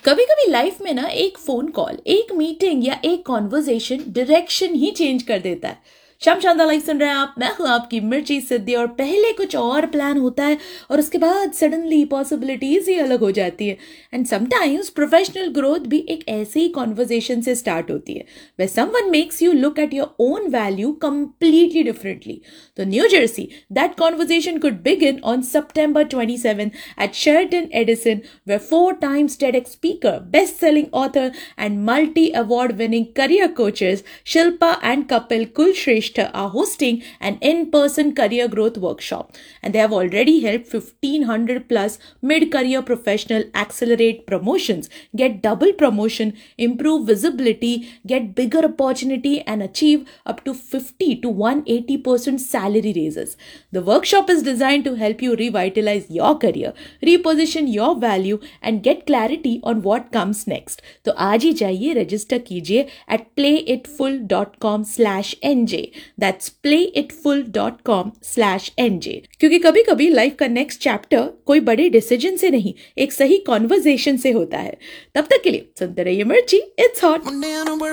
कभी कभी लाइफ में ना एक फोन कॉल, एक मीटिंग या एक कॉन्वर्जेशन डायरेक्शन ही चेंज कर देता है। शाम शानदार लाइफ सुन रहे हैं आप, मैं हूं आपकी मिर्ची सिद्धि। और पहले कुछ और प्लान होता है और उसके बाद सडनली पॉसिबिलिटीज ही अलग हो जाती है। एंड समटाइम्स प्रोफेशनल ग्रोथ भी एक ऐसे ही कॉन्वर्जेशन से स्टार्ट होती है, where someone makes you look at your own value completely differently. तो new Jersey, that conversation could begin on September 27 at Sheraton Edison, where 4 times TEDx speaker, best-selling author, and multi-award-winning career coaches Shilpa and Kapil Kulshrestha are hosting an in-person career growth workshop. And they have already helped 1,500 plus mid-career professionals accelerate promotions, get double promotion, improve visibility, get bigger opportunity, and achieve up to 50 to 180% salary raises. The workshop is designed to help you revitalize your career, reposition your value, and get clarity on what comes next. तो आज ही जाइए, register कीजिए at playitfull.com/nj. That's playitfull.com/nj. क्योंकि कभी कभी life का next chapter कोई बड़े डिसीजन से नहीं, एक सही कॉन्वर्जेशन से होता है। तब तक के लिए सुनते रहिए मिर्ची, इट्स हॉट।